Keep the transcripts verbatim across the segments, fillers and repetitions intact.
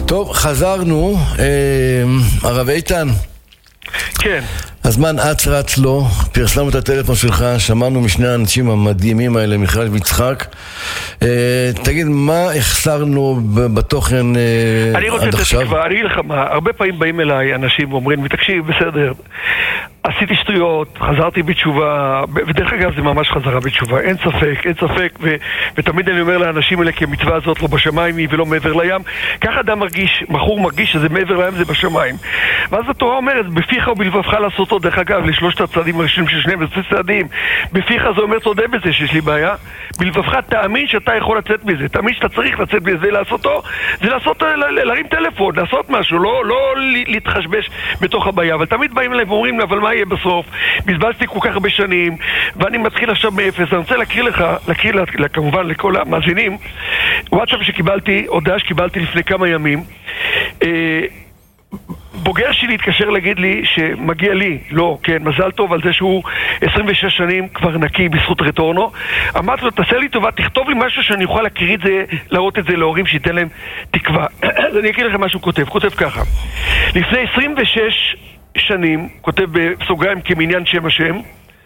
טוב, חזרנו. הרב איתן. כן. הזמן אץ רץ לו, פרסמנו את הטלפון שלך, שמענו משני האנשים המדהימים האלה, מיכאל ויצחק. תגיד, מה החסרנו בתוכן עד עכשיו? אני רוצה את התקווה, אני אגיד לך מה, הרבה פעמים באים אליי אנשים ואומרים, ותקשיב, בסדר, עשיתי שטויות, חזרתי בתשובה, ודרך אגב זה ממש חזרה בתשובה, אין ספק, אין ספק, ו- ותמיד אני אומר לאנשים האלה, כי המצווה הזאת לא בשמיים היא ולא מעבר לים, ככה אדם מרגיש, בחור מרגיש שזה מעבר לים זה בשמיים. ואז התורה אומרת, בפיך ובלבבך לעשותו, דרך אגב, לשלושת הצעדים הראשונים של שניהם, זה צעדים, בפיך זה אומר תודה בזה שיש לי בעיה, בלבבך תאמין שאתה יכול לצאת בזה, תאמין שאתה צריך לצאת בזה, לעשותו, זה לעשות, להרים טלפון, לעשות משהו, לא, לא להתחשבש בתוך הבעיה, אבל תמיד באים אליי ואומרים, אבל מה יהיה בסוף? בזבזתי כל כך הרבה שנים, ואני מתחיל עכשיו מאפס. אני רוצה להקריא לך, להקריא לה, כמובן לכל המאזינים, וואטסאפ שקיבלתי, הודעה שקיבלתי לפני כמה ימים, אה, בוגר שלי התקשר להגיד לי שמגיע לי, לא, כן, מזל טוב על זה שהוא עשרים ושש שנים כבר נקי בזכות רטורנו. אמרתי לו, תעשה לי טובה, תכתוב לי משהו שאני אוכל להקריא את זה, להראות את זה להורים שייתן להם תקווה. אז אני אקריא לכם משהו כותב, כותב ככה. לפני עשרים ושש שנים, כותב בסוגריים כמניין שם השם,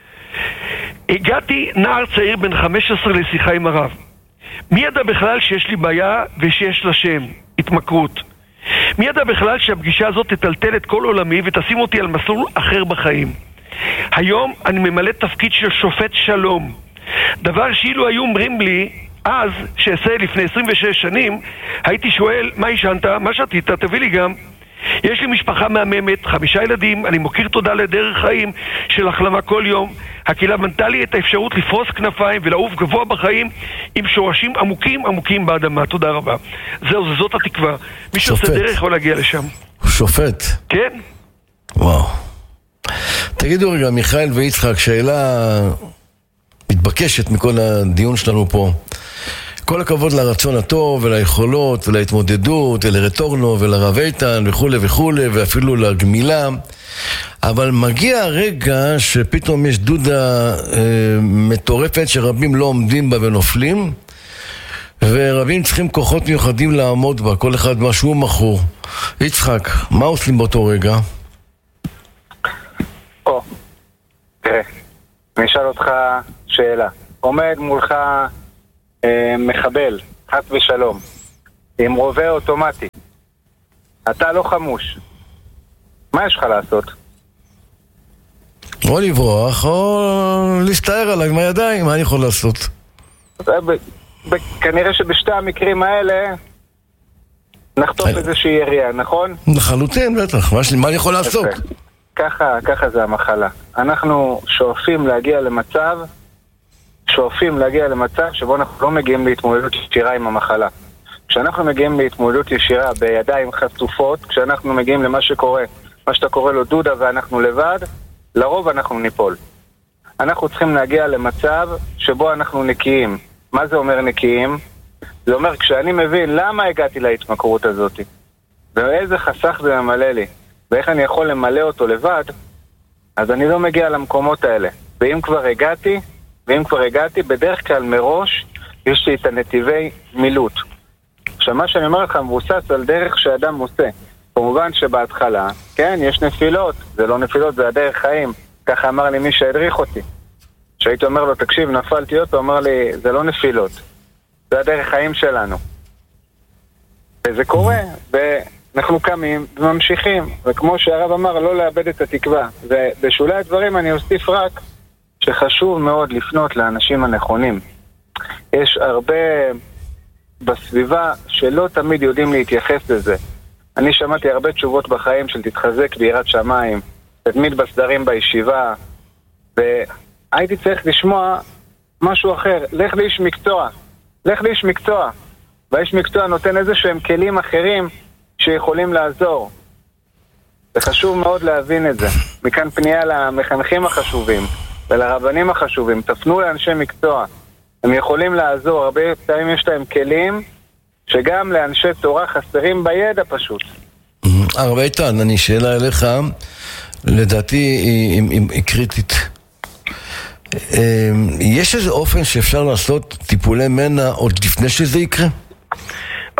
הגעתי נער צעיר בן חמש עשרה לשיחה עם הרב. מי ידע בכלל שיש לי בעיה ושיש לה שם, התמכרות? מי ידע בכלל שהפגישה הזאת תטלטל את כל עולמי ותשים אותי על מסלול אחר בחיים? היום אני ממלא תפקיד של שופט שלום, דבר שאילו היו אומרים לי אז, שעשה לפני עשרים ושש שנים, הייתי שואל, מה ישנת? מה שתית? תביא לי גם. יש לי משפחה מהממת, חמישה ילדים, אני מוקיר תודה לדרך חיים של החלמה כל יום. הקהילה בנתה לי את האפשרות לפרוס כנפיים ולעוף גבוה בחיים עם שורשים עמוקים עמוקים באדמה. תודה רבה. זהו, זאת התקווה. מי שעושה דרך יכול להגיע לשם. שופט. כן? וואו. תגידו רגע, מיכאל ויצחק, שאלה מתבקשת מכל הדיון שלנו פה. כל הכבוד לרצון הטוב וליכולות ולהתמודדות ולרטורנו ולרב איתן וכו' וכו' ואפילו לגמילה, אבל מגיע הרגע שפתאום יש דודה אה, מטורפת שרבים לא עומדים בה ונופלים, ורבים צריכים כוחות מיוחדים לעמוד בה, כל אחד משהו מכור. יצחק, מה עושים באותו רגע? או, תראה, אני אשאל אותך שאלה. עומד מולך מחבל, חס ושלום, עם רובה אוטומטי, אתה לא חמוש, מה יש לך לעשות? או לברוח או להסתער עליי עם הידיים, מה אני יכול לעשות? כנראה שבשתי המקרים האלה נחטוף איזושהי ירייה, נכון? לחלוטין, בטח, מה אני יכול לעשות? ככה, ככה זה המחלה. אנחנו שואפים להגיע למצב שואפים להגיע למצב שבו אנחנו לא מגיעים להתמודדות ישירה עם המחלה. כשאנחנו מגיעים להתמודדות ישירה בידיים חשופות, כשאנחנו מגיעים למה שקורה, מה שאתה קורא לו דודה ואנחנו לבד, לרוב אנחנו ניפול. אנחנו צריכים להגיע למצב שבו אנחנו נקיים. מה זה אומר נקיים? זה אומר כשאני מבין למה הגעתי להתמכרות הזאת, ואיזה חסך זה ממלא לי, ואיך אני יכול למלא אותו לבד, אז אני לא מגיע למקומות האלה. ואם כבר הגעתי, ואם כבר הגעתי, בדרך כלל מראש יש לי את הנתיבי מילוט. עכשיו, מה שאני אומר לך מבוסס על דרך שאדם עושה. כמובן שבהתחלה, כן, יש נפילות. זה לא נפילות, זה הדרך חיים. ככה אמר לי מי שהדריך אותי. כשהייתי אומר לו, תקשיב, נפלתי אותו, הוא אמר לי, זה לא נפילות. זה הדרך חיים שלנו. וזה קורה, ואנחנו קמים וממשיכים. וכמו שהרב אמר, לא לאבד את התקווה. ובשולי הדברים אני אוסיף רק שחשוב מאוד לפנות לאנשים הנכונים. יש הרבה בסביבה שלא תמיד יודעים להתייחס לזה. אני שמעתי הרבה תשובות בחיים של תתחזק ביראת שמיים, תתמיד בסדרים בישיבה, והייתי צריך לשמוע משהו אחר. לך לאיש מקצוע, לך לאיש מקצוע. והאיש מקצוע נותן איזה שהם כלים אחרים שיכולים לעזור. זה חשוב מאוד להבין את זה. מכאן פנייה למחנכים החשובים ולרבנים החשובים, תפנו לאנשי מקצוע. הם יכולים לעזור, הרבה פעמים יש להם כלים שגם לאנשי תורה חסרים בידע פשוט. הרב איתן, אני שאלה אליך, לדעתי היא, היא, היא קריטית. יש איזה אופן שאפשר לעשות טיפולי מנע עוד לפני שזה יקרה?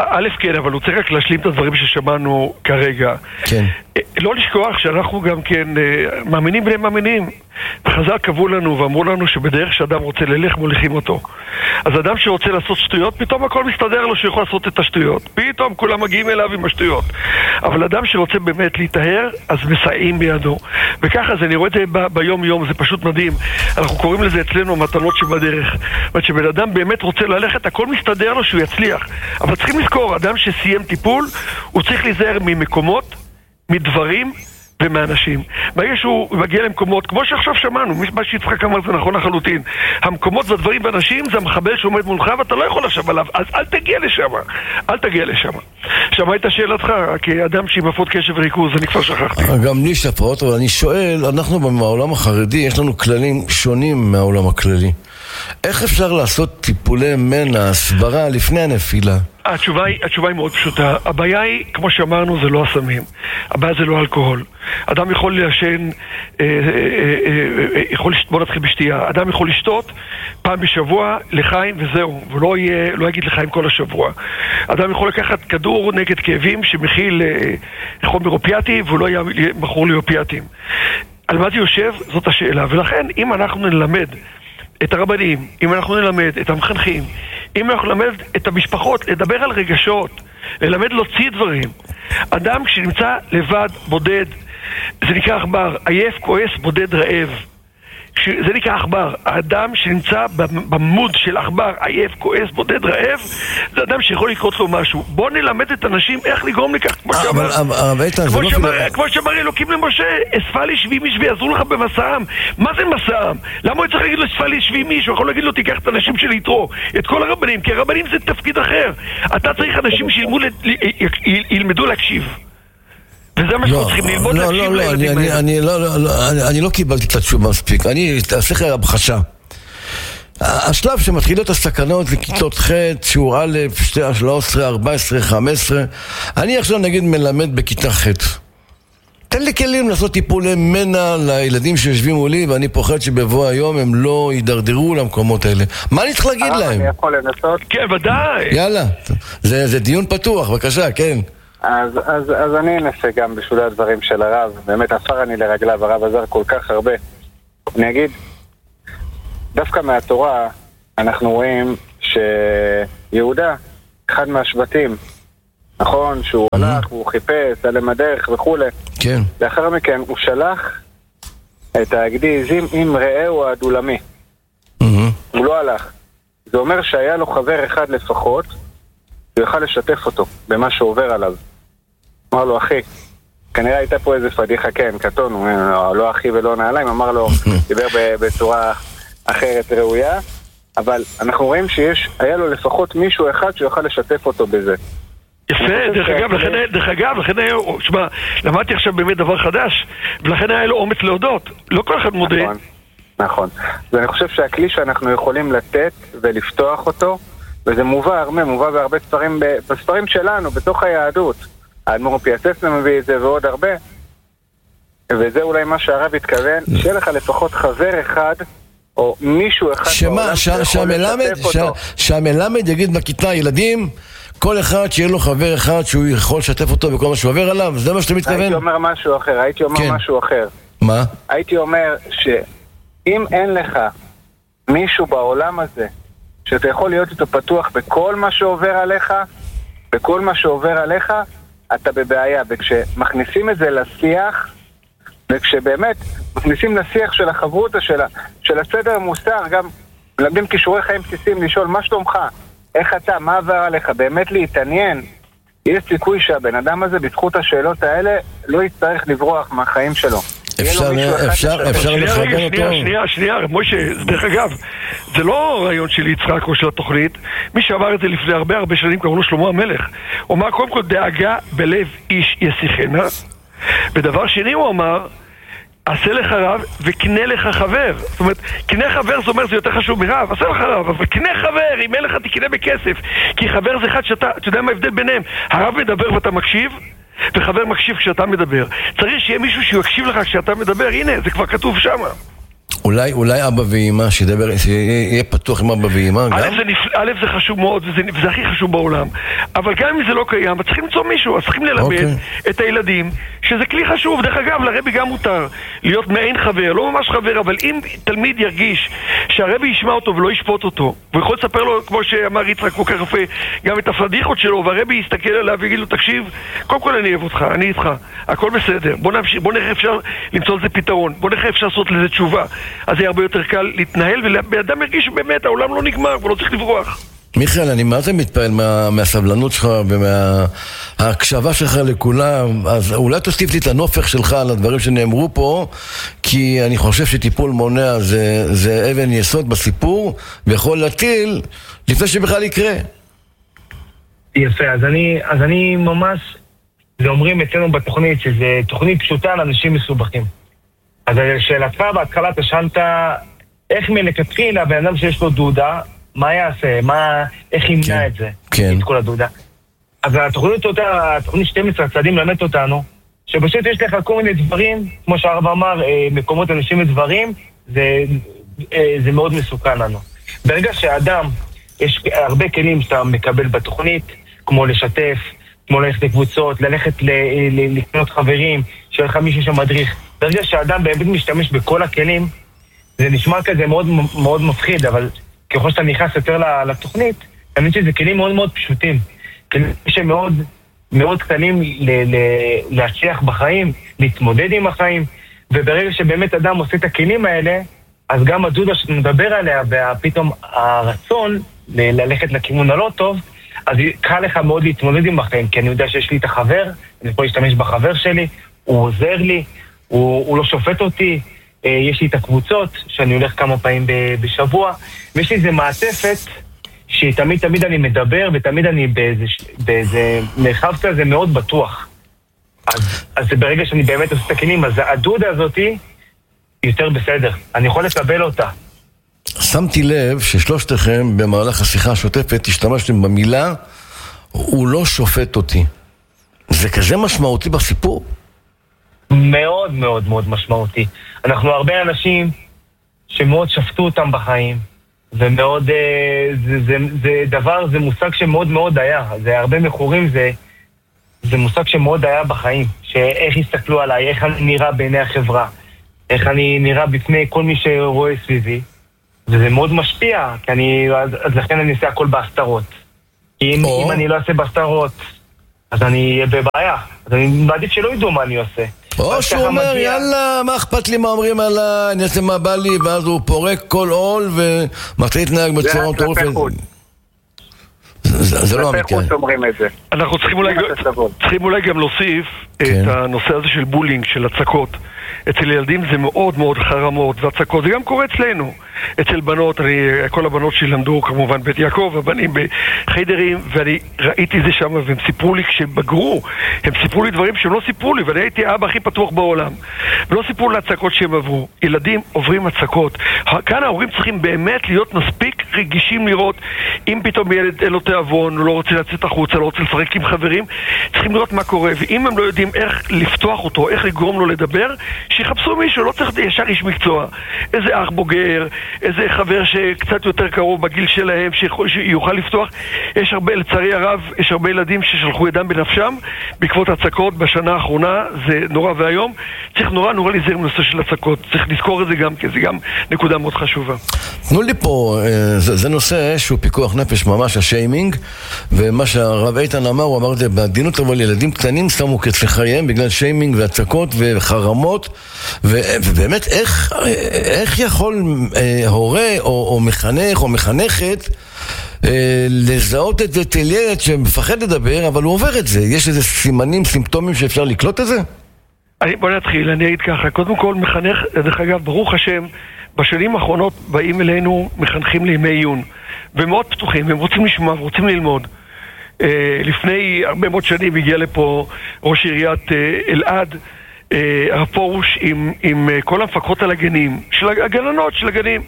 א' כן, אבל הוא צריך רק להשלים את הדברים ששמענו כרגע. כן. לא לשכוח שאנחנו גם כן מאמינים בני מאמינים. חז"ל קבעו לנו ואמרו לנו שבדרך שאדם רוצה ללך מוליכים אותו. אז אדם שרוצה לעשות שטויות, פתאום הכל מסתדר לו שהוא יכול לעשות את השטויות. פתאום כולם מגיעים אליו עם השטויות. אבל אדם שרוצה באמת להתאהר, אז מסייעים בידו. וככה, אז אני רואה את זה ב- ביום יום, זה פשוט מדהים. אנחנו קוראים לזה אצלנו מתנות שבדרך. זאת אומרת שבן אדם באמת רוצה ללכת, הכל מסתדר לו שהוא יצליח. אבל צריכים לזכור, אדם שסיים טיפול, הוא צריך להיזהר ממקומות, מדברים ומאנשים. ברגע שהוא מגיע למקומות, כמו שעכשיו שמענו, מה שיצחק אמר זה נכון לחלוטין. המקומות והדברים ואנשים זה המחבל שעומד מולך ואתה לא יכול לשם עליו, אז אל תגיע לשם. אל תגיע לשם. שמע את שאלתך, כאדם שעם הפרעות קשב וריכוז, אני כבר שכחתי. גם לי יש הפרעות, אבל אני שואל, אנחנו בעולם החרדי, יש לנו כללים שונים מהעולם הכללי. איך אפשר לעשות טיפולי מנע, הסברה, לפני הנפילה? התשובה היא, התשובה היא מאוד פשוטה. הבעיה היא, כמו שאמרנו, זה לא הסמים. הבעיה זה לא אלכוהול. אדם יכול לעשן, אה, אה, אה, יכול, בוא נתחיל בשתייה. אדם יכול לשתות פעם בשבוע לחיים וזהו, ולא יהיה, לא יגיד לחיים כל השבוע. אדם יכול לקחת כדור נגד כאבים שמכיל אה, חומר אופיאטי, והוא לא יהיה מכור לאופיאטים. על מה זה יושב? זאת השאלה. ולכן, אם אנחנו נלמד את הרבנים, אם אנחנו נלמד את המחנכים, אם אנחנו נלמד את המשפחות, לדבר על רגשות, ללמד להוציא דברים. אדם שנמצא לבד, בודד, זה נקרא עכבר, עייף, כועס, בודד, רעב. זה נקרא עכבר. האדם שנמצא במוד של עכבר, עייף, כועס, בודד, רעב, זה אדם שיכול לקרות לו משהו. בוא נלמד את אנשים איך לגרום לכך, כמו שאמר, כמו שאמר אלוקים למשה, אספה לי שבי מי ויעזרו לך במסעם. מה זה מסעם? למה הוא צריך להגיד לו אספה לי שבי מי? שהוא יכול להגיד לו תיקח את האנשים של יתרו, את כל הרבנים, כי הרבנים זה תפקיד אחר. אתה צריך אנשים שילמדו להקשיב. וזה מה שאנחנו צריכים ללמוד להקשיב לילדים האלה. אני לא קיבלתי את התשובה מספיק. אני אעשה לך הבחשה. השלב שמתחילות הסכנות לכיתות ח', שיעור א', שלוש עשרה, ארבע עשרה, חמש עשרה, אני עכשיו נגיד מלמד בכיתה ח'. תן לי כלים לעשות טיפולי מנע לילדים שיושבים מולי, ואני פוחד שבבוא היום הם לא יידרדרו למקומות האלה. מה אני צריך להגיד להם? אני יכול לנסות? כן, ודאי. יאללה, זה דיון פתוח, בבקשה, כן. אז, אז, אז אני אנסה גם בשולי הדברים של הרב, באמת עפר אני לרגליו, הרב עזר כל כך הרבה. אני אגיד, דווקא מהתורה אנחנו רואים שיהודה, אחד מהשבטים, נכון, שהוא mm-hmm. הלך והוא חיפש על הדרך וכו'. כן. לאחר מכן הוא שלח את הגדי עזים עם רעהו הדולמי. Mm-hmm. הוא לא הלך. זה אומר שהיה לו חבר אחד לפחות, הוא יוכל לשתף אותו במה שעובר עליו. אמר לו, אחי, כנראה הייתה פה איזה פדיחה, כן, קטון, הוא לא אחי ולא נעליים, אמר לו, דיבר בצורה אחרת ראויה, אבל אנחנו רואים שיש, היה לו לפחות מישהו אחד שיוכל לשתף אותו בזה. יפה, דרך אגב, לכן, דרך אגב, לכן היה, שמה, למדתי עכשיו באמת דבר חדש, ולכן היה לו אומץ להודות, לא כל אחד מודה. נכון, נכון. ואני חושב שהכלי שאנחנו יכולים לתת ולפתוח אותו, וזה מובא הרבה, מובא בהרבה ספרים, בספרים שלנו, בתוך היהדות. האדמו"ר פיאסצנה מביא את זה ועוד הרבה. וזה אולי מה שהרב התכוון, שיהיה לך לפחות חבר אחד, או מישהו אחד שמה, שהמלמד יגיד בכיתה, ילדים, כל אחד שיהיה לו חבר אחד שהוא יכול לשתף אותו בכל מה שהוא עובר עליו, זה מה שאתה מתכוון? הייתי אומר משהו אחר, הייתי אומר כן. משהו אחר. מה? הייתי אומר שאם אין לך מישהו בעולם הזה, שאתה יכול להיות איתו פתוח בכל מה שעובר עליך, בכל מה שעובר עליך, אתה בבעיה. וכשמכניסים את זה לשיח, וכשבאמת מכניסים לשיח של החברותה, של, של הסדר המוסר, גם מלמדים כישורי חיים בסיסיים, לשאול מה שלומך, איך אתה, מה עבר עליך, באמת להתעניין, יש סיכוי שהבן אדם הזה, בזכות השאלות האלה, לא יצטרך לברוח מהחיים שלו. אפשר, אפשר, אפשר לכוון אותו. שנייה, שנייה, שנייה, מוישה, דרך אגב, זה לא רעיון של יצחק או של התוכנית. מי שעבר את זה לפני הרבה הרבה שנים קראו לו שלמה המלך. הוא אמר, קודם כל, דאגה בלב איש ישיחנה. ודבר שני הוא אמר, עשה לך רב וקנה לך חבר. זאת אומרת, קנה חבר, זאת אומרת, זה יותר חשוב מרב. עשה לך רב, אבל קנה חבר, אם אין לך תקנה בכסף. כי חבר זה אחד שאתה, אתה יודע מה ההבדל ביניהם? הרב מדבר ואתה מקשיב, וחבר מקשיב כשאתה מדבר. צריך שיהיה מישהו שיקשיב לך כשאתה מדבר. הנה, זה כבר כתוב שם. אולי, אולי אבא ואמא, שידבר, שיהיה פתוח עם אבא ואמא, גם? א' זה, נפ... א' זה חשוב מאוד, וזה, וזה הכי חשוב בעולם. אבל גם אם זה לא קיים, צריכים למצוא מישהו, אז צריכים ללמד okay. את הילדים, שזה כלי חשוב. דרך אגב, לרבי גם מותר להיות מעין חבר, לא ממש חבר, אבל אם תלמיד ירגיש שהרבי ישמע אותו ולא ישפוט אותו, הוא יכול לספר לו, כמו שאמר יצחק כל כך יפה, גם את הפדיחות שלו, והרבי יסתכל עליו ויגיד לו, תקשיב, קודם כל אני אוהב אותך, אני איתך, הכל בסדר, בוא נמשיך, בוא נראה אפשר למצוא לזה פתרון, בוא נראה אפשר לעשות לזה תשובה. אז זה הרבה יותר קל להתנהל, ולאדם ירגיש שבאמת העולם לא נגמר, ולא צריך לברוח. מיכאל, אני מה זה מתפעל מה, מהסבלנות שלך ומההקשבה שלך לכולם, אז אולי תוסיף לי את הנופך שלך על הדברים שנאמרו פה, כי אני חושב שטיפול מונע זה, זה אבן יסוד בסיפור, ויכול להטיל לפני שבכלל יקרה. יפה, אז אני, אז אני ממש, זה אומרים אצלנו בתוכנית, שזה תוכנית פשוטה לאנשים מסובכים. אז שאלתך בהתחלה אתה שאלת איך מלכתחילה בן אדם שיש לו דודה, מה יעשה, מה, איך ימנע כן, את זה, כן. את כל הדודה. אז התוכנית אותה, התוכנית שתים עשרה צעדים למד אותנו, שפשוט יש לך כל מיני דברים, כמו שהרב אמר, מקומות אנשים ודברים, זה, זה מאוד מסוכן לנו. ברגע שאדם, יש הרבה כלים שאתה מקבל בתוכנית, כמו לשתף, כמו ללכת לקבוצות, ללכת לקנות חברים, שיהיה לך מישהו שמדריך. ברגע שאדם באמת משתמש בכל הכלים, זה נשמע כזה מאוד, מאוד מפחיד, אבל ככל שאתה נכנס יותר לתוכנית, אני חושב שזה כלים מאוד מאוד פשוטים. כלים שמאוד מאוד קטנים ל- ל- להצליח בחיים, להתמודד עם החיים, וברגע שבאמת אדם עושה את הכלים האלה, אז גם הדודה שאתה מדבר עליה, ופתאום הרצון ל- ללכת לכיוון הלא טוב, אז קל לך מאוד להתמודד עם החיים, כי אני יודע שיש לי את החבר, אני יכול להשתמש בחבר שלי, הוא עוזר לי, הוא, הוא לא שופט אותי, יש לי את הקבוצות, שאני הולך כמה פעמים בשבוע, ויש לי איזה מעטפת, שתמיד תמיד אני מדבר, ותמיד אני באיזה, באיזה מרחב כזה מאוד בטוח. אז, אז ברגע שאני באמת עושה את הכלים, אז הדודה הזאת יותר בסדר. אני יכול לקבל אותה. שמתי לב ששלושתכם במהלך השיחה השוטפת השתמשתם במילה, הוא לא שופט אותי. זה כזה משמעותי בסיפור? מאוד מאוד מאוד משמעותי. אנחנו הרבה אנשים שמאוד שפטו אותם בחיים, ומאוד, זה, זה, זה דבר, זה מושג שמאוד מאוד היה. זה הרבה מכורים, זה, זה מושג שמאוד היה בחיים. שאיך הסתכלו עליי, איך אני נראה בעיני החברה, איך אני נראה בפני כל מי שרואה סביבי, וזה מאוד משפיע, כי אני, אז, אז לכן אני אעשה הכל בהסתרות. כי אם, אם אני לא אעשה בהסתרות, אז אני אהיה בבעיה. אז אני מעדיף שלא ידעו מה אני עושה. או שהוא אומר, מגיע... יאללה, מה אכפת לי מה אומרים עליי, אני אעשה מה בא לי, ואז הוא פורק כל עול ומתחיל להתנהג בצורה מטורפת. זה לא המקרה. אנחנו צריכים אולי גם להוסיף את הנושא הזה של בולינג, של הצקות. אצל ילדים זה מאוד מאוד חרמות והצקות, זה גם קורה אצלנו. אצל בנות, אני, כל הבנות שלי למדו כמובן בית יעקב, הבנים בחיידרים, ואני ראיתי זה שם, והם סיפרו לי כשבגרו, הם סיפרו לי דברים שהם לא סיפרו לי, ואני הייתי האבא הכי פתוח בעולם. ולא סיפרו להצקות שהם עברו. ילדים עוברים הצקות. כאן ההורים צריכים באמת להיות מספיק רגישים לראות, אם פתאום ילד אין לו תיאבון, הוא לא רוצה לצאת החוצה, לא רוצה לפרק עם חברים, צריכים לראות מה קורה, ואם הם לא יודעים איך לפתוח אותו, איך לגרום לו לדבר, שיחפשו מישהו, לא צריך ישר איש מקצוע. איזה אח בוגר, איזה חבר שקצת יותר קרוב בגיל שלהם, שיכול, שיוכל לפתוח. יש הרבה, לצערי הרב, יש הרבה ילדים ששלחו ידם בנפשם בעקבות הצקות בשנה האחרונה, זה נורא והיום. צריך נורא נורא להיזהר בנושא של הצקות. צריך לזכור את זה גם, כי זה גם נקודה מאוד חשובה. תנו לי פה, זה, זה נושא שהוא פיקוח נפש ממש, השיימינג, ומה שהרב איתן אמר, הוא אמר את זה בעדינות, אבל ילדים קטנים שמו קץ לחייהם בגלל שיימינג והצקות וחרמות, ובאמת איך, איך יכול אה, הורה או, או מחנך או מחנכת אה, לזהות את זה אצל ילד שמפחד לדבר, אבל הוא עובר את זה? יש איזה סימנים, סימפטומים שאפשר לקלוט את זה? אני, בוא נתחיל, אני אגיד ככה, קודם כל מחנך, דרך אגב, ברוך השם, בשנים האחרונות באים אלינו מחנכים לימי עיון, ומאוד פתוחים, הם רוצים לשמוע ורוצים ללמוד. אה, לפני הרבה מאוד שנים הגיע לפה ראש עיריית אה, אלעד, הרב פרוש עם, עם כל המפקחות על הגנים, של הגננות של הגנים. Mm-hmm.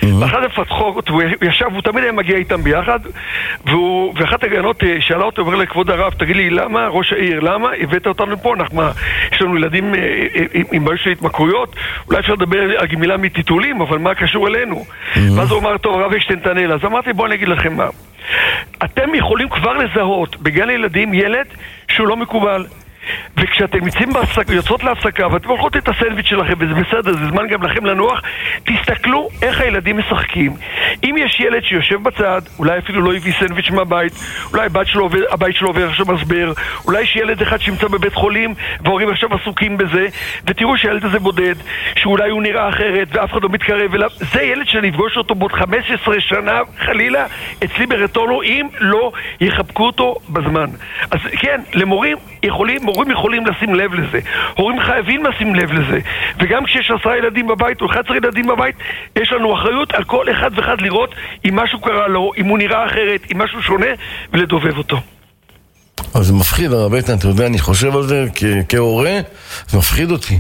ואחת המפתחות, הוא ישב, הוא תמיד היה מגיע איתם ביחד, ואחת הגנות שאלה אותו, אומר לכבוד הרב, תגיד לי, למה, ראש העיר, למה הבאת אותנו פה? אנחנו מה, יש לנו ילדים עם בעיות של התמכרויות, אולי אפשר לדבר על גמילה מטיטולים, אבל מה קשור אלינו? ואז הוא אמר, טוב, הרב אקשטיין תענה לה. אז אמרתי, בואו אני אגיד לכם מה. אתם יכולים כבר לזהות בגן הילדים ילד שהוא לא מקובל. וכשאתם יוצאים בהפסקה, יוצאות להפסקה ואתם הולכות את הסנדוויץ' שלכם וזה בסדר, זה זמן גם לכם לנוח, תסתכלו איך הילדים משחקים. אם יש ילד שיושב בצד, אולי אפילו לא הביא סנדוויץ' מהבית, אולי הבית שלו עובר, הבית שלו עובר עכשיו מסבר, אולי יש ילד אחד שימצא בבית חולים והורים עכשיו עסוקים בזה, ותראו שהילד הזה בודד, שאולי הוא נראה אחרת ואף אחד לא מתקרב אליו, זה ילד שנפגוש אותו בעוד חמש עשרה שנה חלילה אצלי ברטונו, אם לא יחבקו אותו בזמן. אז כן, למורים יכולים, הורים יכולים לשים לב לזה, הורים חייבים לשים לב לזה, וגם כשיש עשרה ילדים בבית או אחד עשר ילדים בבית, יש לנו אחריות על כל אחד ואחד לראות אם משהו קרה לו, אם הוא נראה אחרת, אם משהו שונה, ולדובב אותו. אבל זה מפחיד, הרב איתן, אתה יודע, אני חושב על זה כהורה, זה מפחיד אותי.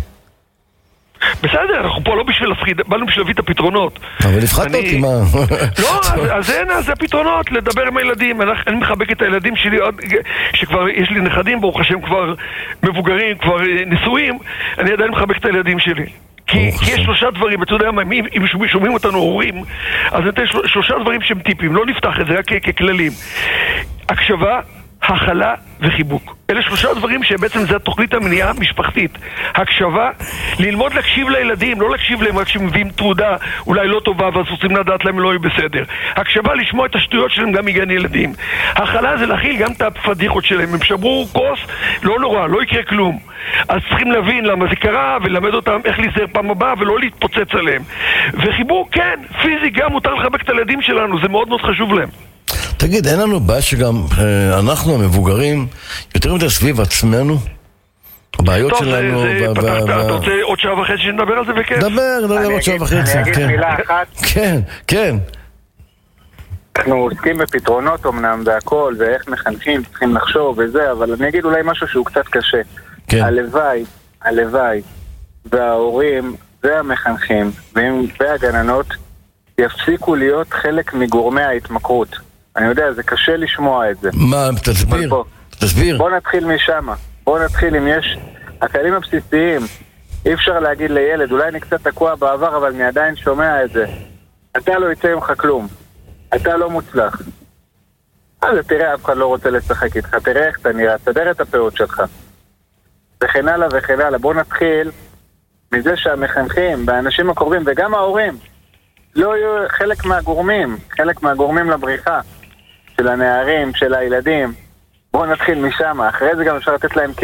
בסדר, אנחנו פה לא בשביל להפחיד, באנו בשביל להביא את הפתרונות. אבל הפחדת אותי, מה? לא, אז אין, זה הפתרונות, לדבר עם הילדים. אני מחבק את הילדים שלי, שכבר יש לי נכדים, ברוך השם כבר מבוגרים, כבר נשואים, אני עדיין מחבק את הילדים שלי. כי יש שלושה דברים, אתה יודע מה, אם שומעים אותנו הורים, אז נתן שלושה דברים שהם טיפים, לא נפתח את זה רק ככללים. הקשבה, הכלה וחיבוק. אלה שלושה דברים שבעצם זה התוכנית המניעה המשפחתית. הקשבה, ללמוד להקשיב לילדים, לא להקשיב להם רק שמביאים תעודה אולי לא טובה ואז רוצים לדעת להם לא יהיה בסדר. הקשבה, לשמוע את השטויות שלהם גם מגן ילדים. הכלה זה להכיל גם את הפדיחות שלהם. הם שברו כוס, לא נורא, לא יקרה כלום. אז צריכים להבין למה זה קרה וללמד אותם איך להיזהר פעם הבאה ולא להתפוצץ עליהם. וחיבוק, כן, פיזי גם מותר לחבק את הילדים שלנו, זה מאוד מאוד חשוב להם. תגיד, אין לנו בעיה שגם אה, אנחנו המבוגרים יותר מדי סביב עצמנו? הבעיות טוב, שלנו... זה, זה, ב- פתחת, ב- אתה רוצה עוד שעה וחצי שנדבר על זה בכיף? דבר, דבר עוד שעה וחצי. אני אגיד כן. מילה אחת. כן, כן. אנחנו עוסקים בפתרונות אמנם והכל, ואיך מחנכים, צריכים לחשוב וזה, אבל אני אגיד אולי משהו שהוא קצת קשה. כן. הלוואי, הלוואי, וההורים והמחנכים והגננות יפסיקו להיות חלק מגורמי ההתמכרות. אני יודע, זה קשה לשמוע את זה. מה, תסביר, בוא, תסביר. בוא נתחיל משם. בוא נתחיל אם יש הכלים הבסיסיים. אי אפשר להגיד לילד, אולי אני קצת תקוע בעבר, אבל אני עדיין שומע את זה. אתה לא יצא ממך כלום. אתה לא מוצלח. אז תראה, אף אחד לא רוצה לשחק איתך. תראה איך אתה נראה, תסדר את הפאות שלך. וכן הלאה וכן הלאה. בוא נתחיל מזה שהמחנכים, והאנשים הקרובים, וגם ההורים, לא יהיו חלק מהגורמים, חלק מהגורמים לבריחה של הנערים, של הילדים. בואו נתחיל משם, אחרי זה גם אפשר לתת להם